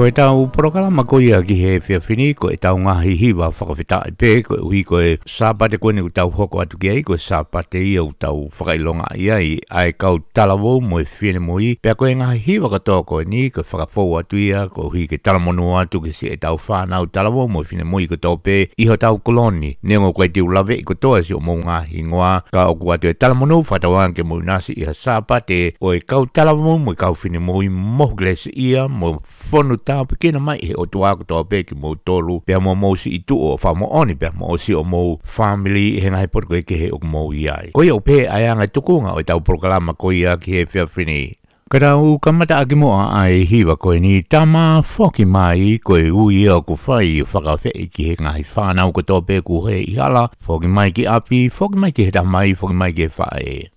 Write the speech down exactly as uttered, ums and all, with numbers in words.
Ko e tau programa ko ia ki he whiawhini, ko e tau ngahi hiwa whakawhita i pē, ko e ui ko e sāpate koe ni u tau hoko atu ki ai, ko e sāpate ia u tau whakailonga i ai, ai kau talawo mo e whiene mo i, pēr ko e ngahi hiwa katoa ko e ni, ko e whakafou atu ia, ko hui ke talamono atu ki si e tau whanau talawo mo e whiene mo i ko tau pē, iho tau koloni, neongo koe tiu lawe i ko toa si o mou ngahi ngoa, ka o kua tu e talamono whatawang ke mo nasi iha sāpate, o e kau talawo mo e kau whiene mo i mohgles ia, mo whonu tau pekena mai he o tua ko toa peki mo tolu pia mo mo si itu o wha mo oni pia mo si o mo family he ngai por ko ke he o mo iai ko ia o pe ai anga tukunga o tau programa ko ia ki he whiawhini Karau kamata aki moa ai hiwa koe ni tama whoki mai koe ui ea ku whai whakawhei ki he ngahi whanau ko tō pēku he ihala whoki mai ki api, whoki mai ki he tamai, whoki mai ki he whae